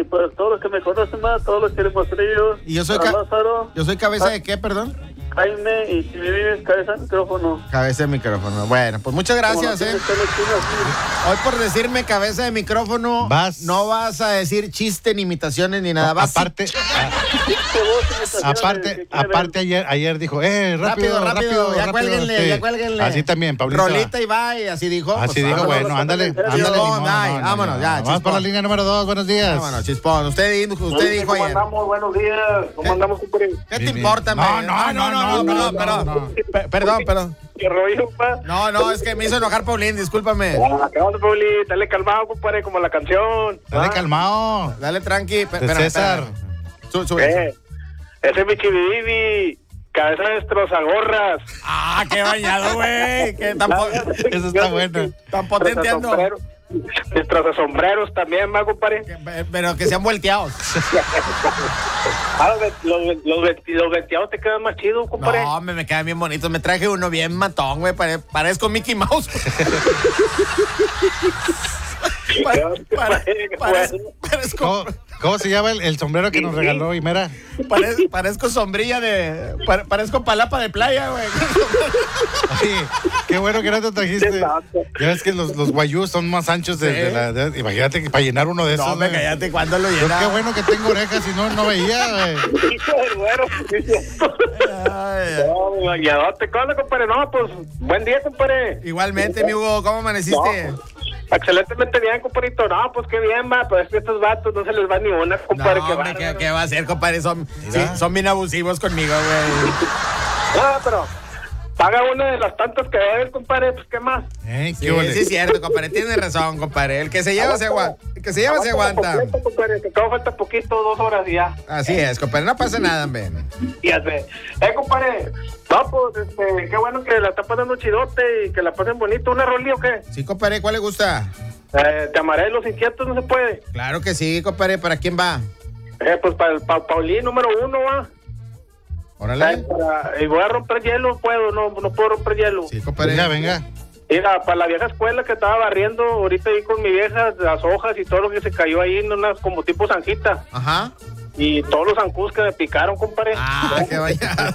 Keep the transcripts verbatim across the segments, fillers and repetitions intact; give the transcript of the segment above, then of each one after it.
y pues todos los que me conocen más, todos los chirimosillos. Y yo soy, para ca- Lázaro, yo soy cabeza ah, de qué, perdón. Jaime, y si me vives, cabeza de micrófono. Cabeza de micrófono. Bueno, pues muchas gracias, Como eh. no tienes pelo chino así. Hoy por decirme cabeza de micrófono, Vas. no vas a decir chiste, ni imitaciones, ni nada. Vas Aparte, Pinche voz, imitaciones, aparte, que quiere aparte ayer, ayer dijo, eh, rápido, rápido, rápido, rápido, ya rápido, cuélguenle, sí. ya cuélguenle. Así también, Pablito. Rolita y bye, así dijo. Así pues, dijo, vámonos. bueno, ándale, ándale. Chispón, ni modo, bye, no, no, vámonos, ya, Vamos por chispón. la línea número dos, buenos días. Vámonos, chispón. Usted dijo, usted Oye, dijo ¿cómo ayer. andamos? Buenos días. ¿Cómo andamos, compadre? ¿Qué te Bien, bien. importa, No, man? no, no, no, perdón, no, perdón. no, no. Pe- Perdón, perdón. ¿Qué rollo, pa? No, no, es que me hizo enojar Paulín, discúlpame. Ah, ¿qué onda, Pauli? Dale calmado, compadre, como la canción. Dale Ah, calmado. Dale tranqui. Pe- De espérame, César. espérame. Su- sube, Eh, ese es mi chividivi, cabeza de destrozagorras. Ah, qué bañado, güey. Qué tan, po- Eso está bueno. tan potenteando. Sombreros. Destroza sombreros también, va, compadre. Que- pe- Pero que sean volteados. Ah, los, los, los, vesti- los veteados te quedan más chidos, compadre. No, me, me quedan bien bonitos. Me traje uno bien matón, güey. Pare- parezco Mickey Mouse. Pare- pare- parezco, parezco, ¿Cómo, cómo se llama el, el sombrero que nos regaló Imera? pare- parezco sombrilla de... pare- parezco palapa de playa, güey. Oye, qué bueno que no te trajiste. Exacto. Ya ves que los, los guayús son más anchos de, Sí. de la... de- imagínate que para llenar uno de esos. No, me güey. cállate. ¿Cuándo lo Yo llena? qué bueno que tengo orejas, si no, no veía, güey. Hijo del güero, sí, cierto. Ay, ay. No, bañadote, ¿qué onda, compadre? No, pues, buen día, compadre. Igualmente, mi Hugo. ¿Cómo amaneciste? Excelentemente bien, compadrito. No, pues qué bien, va. Pues es que estos vatos no se les va ni una, compadre. No, que hombre, van, ¿qué, qué va a hacer, compadre? Son, sí, Mira. son bien abusivos conmigo, güey. No, pero paga una de las tantas que debes, compadre. Pues qué más. Ey, Sí, qué ole. sí es cierto, compadre. Tiene razón, compadre. El que se lleva se aguanta. El que se lleva se aguanta. Completo, compadre, que acabo falta poquito, dos horas y ya. Así es, compadre. No pasa nada, hombre. Y ya sé. Eh, compadre. No, pues, este, qué bueno que la está pasando chidote y que la pasen bonito. ¿Una rolía o qué? Sí, compadre. ¿Cuál le gusta? Eh, te amaré los inquietos, no se puede. Claro que sí, compadre. ¿Para quién va? Eh, pues para el pa Paulín número uno, va. Órale. Eh, para- y voy a romper hielo, puedo, no, no puedo romper hielo. Sí, compadre. Venga, venga. Mira, para la vieja escuela que estaba barriendo ahorita ahí con mi vieja, las hojas y todo lo que se cayó ahí en unas como tipo zanjita. Ajá. Y todos los zancudos que me picaron, compadre. Ah, qué vaya.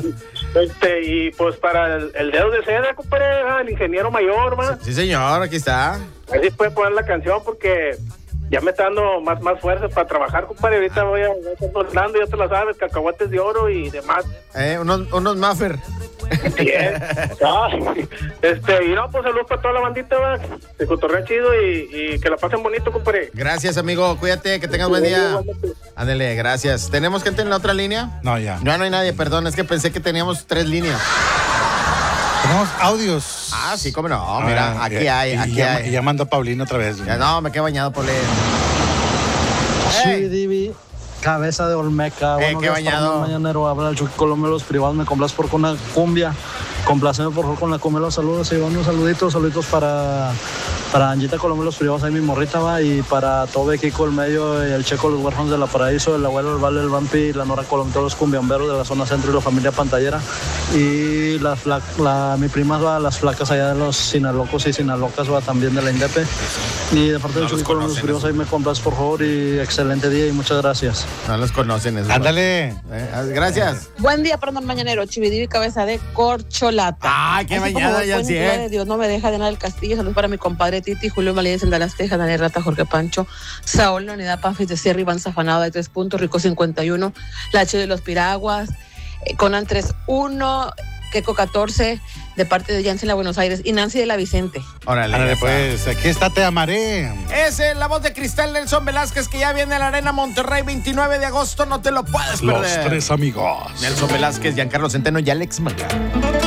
Este, y pues para el, el dedo de seda, compadre, ah, el ingeniero mayor, va. Sí, señor. Aquí está. A ver si puede poner la canción porque ya me está dando más, más fuerzas para trabajar, compadre. Ahorita voy a voy a estar tornando, ya te la sabes, cacahuates de oro y demás. Eh, unos, unos muffer. Bien. Ah, este, y no, pues saludos para toda la bandita, va. Se cotorrea chido y, y que la pasen bonito, compadre. Gracias, amigo. Cuídate, que tengas buen día. Ándale, gracias. ¿Tenemos gente en la otra línea? No, ya. No, no hay nadie, perdón. Es que pensé que teníamos tres líneas. Tenemos audios. Ah, sí, cómo no. Mira, Ah, aquí y- hay, y aquí ya, hay. y ya mandó Paulino otra vez. Ya, no, me quedé bañado por leer. Sí, Ey. Divi, cabeza de Olmeca. Eh, Buenos qué días, bañado. Fernando Mañanero. Habla el Chucky Colombia, los privados. Me complas por con una cumbia. Complaceme por favor con la cumbia. Los saludos. Y unos saluditos, saluditos para, para Anjita Colombia, los privados. Ahí mi morrita va. Y para Tobe, Kiko, el medio. Y el Checo, los huérfanos de la Paraíso. El abuelo, el Vale, el Vampi. La Nora Colombia, todos los cumbiamberos de la zona centro y la familia pantallera. Y la, fla- la, mi prima va, las flacas allá de los Sinalocos y Sinalocas va también de la Indepe. Y de parte del Chucky Colombia, los privados. Ahí me compras por favor. Y excelente día y muchas gracias. No los conocen. esos Ándale. güey. Eh, gracias. Buen día, perdón, mañanero. Chividivi, cabeza de corcholata. Ay, qué Así como bañada, voy ya con sí, Nicolás ¿eh? de Dios no me deja de nada el castillo. Saludos para mi compadre Titi, Julio Malídez en Dallas, Texas, Daniel Rata, Jorge Pancho, Saúl, la unidad Panfis de Sierra, Iván Zafanado de tres puntos, Rico cincuenta y uno, La H de los Piraguas, eh, Conan tres uno, Keco catorce, de parte de Jansen La Buenos Aires y Nancy de la Vicente. Órale. Ándale, ya está. pues, aquí está, te amaré. Es eh, la voz de Cristal Nelson Velázquez que ya viene a la Arena Monterrey veintinueve de agosto. No te lo puedes Los perder. tres amigos. Nelson Velázquez, Giancarlo Centeno y Alex Maga.